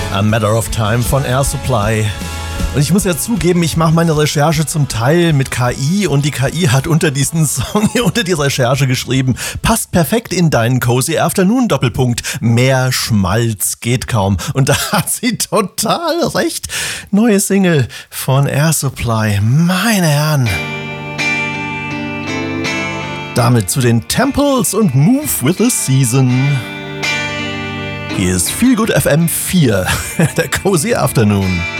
A Matter of Time von Air Supply. Und ich muss ja zugeben, ich mache meine Recherche zum Teil mit KI und die KI hat unter diesen Song hier unter die Recherche geschrieben, passt perfekt in deinen Cozy Afternoon Doppelpunkt. Mehr Schmalz geht kaum. Und da hat sie total recht. Neue Single von Air Supply. Meine Herren. Damit zu den Temples und Move with the Season. Hier ist Feelgood FM 4, der Cozy Afternoon.